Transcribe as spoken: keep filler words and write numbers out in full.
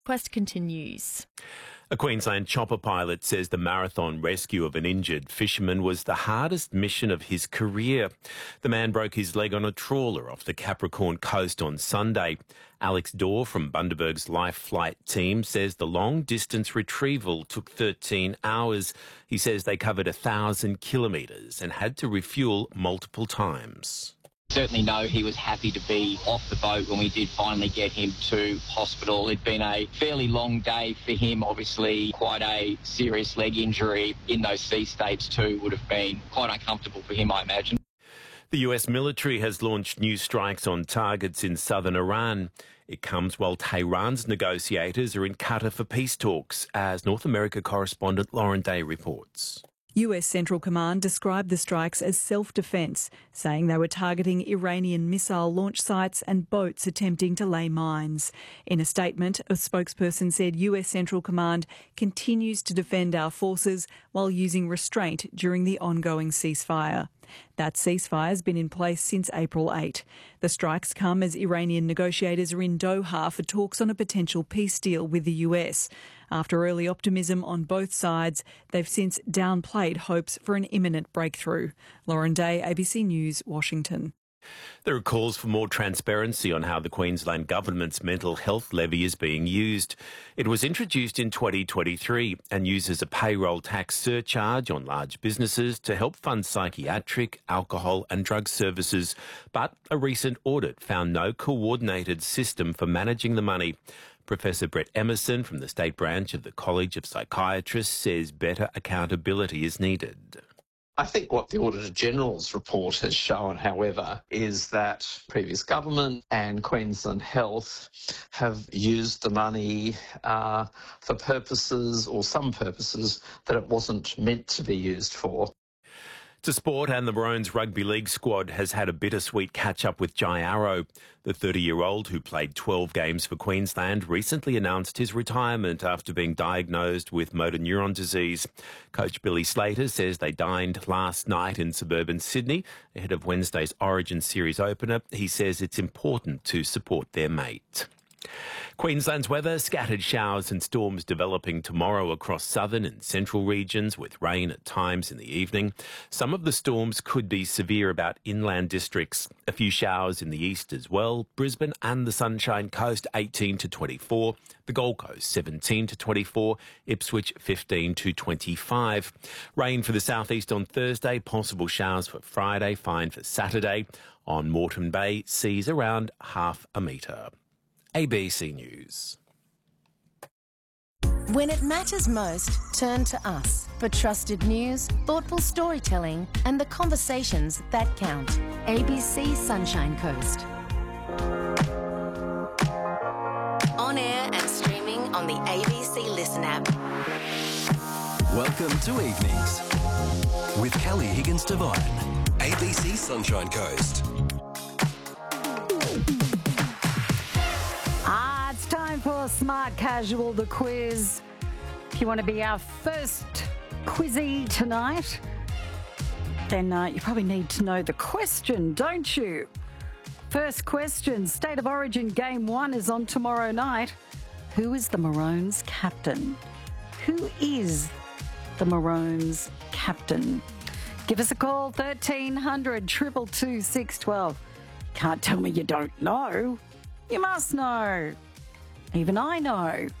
Quest continues. A Queensland chopper pilot says the marathon rescue of an injured fisherman was the hardest mission of his career. The man broke his leg on a trawler off the Capricorn coast on Sunday. Alex Dorr from Bundaberg's Life Flight team says the long-distance retrieval took thirteen hours. He says they covered one thousand kilometres and had to refuel multiple times. Certainly know he was happy to be off the boat when we did finally get him to hospital. It'd been a fairly long day for him, obviously quite a serious leg injury in those sea states too would have been quite uncomfortable for him, I imagine. The U S military has launched new strikes on targets in southern Iran. It comes while Tehran's negotiators are in Qatar for peace talks, as North America correspondent Lauren Day reports. U S Central Command described the strikes as self-defence, saying they were targeting Iranian missile launch sites and boats attempting to lay mines. In a statement, a spokesperson said U S Central Command continues to defend our forces while using restraint during the ongoing ceasefire. That ceasefire has been in place since April eighth. The strikes come as Iranian negotiators are in Doha for talks on a potential peace deal with the U S. After early optimism on both sides, they've since downplayed hopes for an imminent breakthrough. Lauren Day, A B C News, Washington. There are calls for more transparency on how the Queensland Government's mental health levy is being used. It was introduced in twenty twenty-three and uses a payroll tax surcharge on large businesses to help fund psychiatric, alcohol and drug services. But a recent audit found no coordinated system for managing the money. Professor Brett Emerson from the State Branch of the College of Psychiatrists says better accountability is needed. I think what the Auditor General's report has shown, however, is that previous government and Queensland Health have used the money uh, for purposes or some purposes that it wasn't meant to be used for. To sport, and the Maroons rugby league squad has had a bittersweet catch-up with Jai Arrow. The thirty-year-old, who played twelve games for Queensland, recently announced his retirement after being diagnosed with motor neuron disease. Coach Billy Slater says they dined last night in suburban Sydney ahead of Wednesday's Origin Series opener. He says it's important to support their mate. Queensland's weather, scattered showers and storms developing tomorrow across southern and central regions with rain at times in the evening. Some of the storms could be severe about inland districts. A few showers in the east as well. Brisbane and the Sunshine Coast eighteen to twenty-four. The Gold Coast seventeen to twenty-four. Ipswich fifteen to twenty-five. Rain for the southeast on Thursday. Possible showers for Friday. Fine for Saturday. On Moreton Bay, seas around half a metre. A B C News. When it matters most, turn to us for trusted news, thoughtful storytelling and the conversations that count. A B C Sunshine Coast. On air and streaming on the A B C Listen app. Welcome to Evenings with Kelly Higgins-Devine. A B C Sunshine Coast. Ah, it's time for Smart Casual, the quiz. If you want to be our first quizzy tonight, then uh, you probably need to know the question, don't you? First question, State of Origin Game one is on tomorrow night. Who is the Maroons captain? Who is the Maroons captain? Give us a call, thirteen hundred, two two two, six one two. Can't tell me you don't know. You must know. Even I know.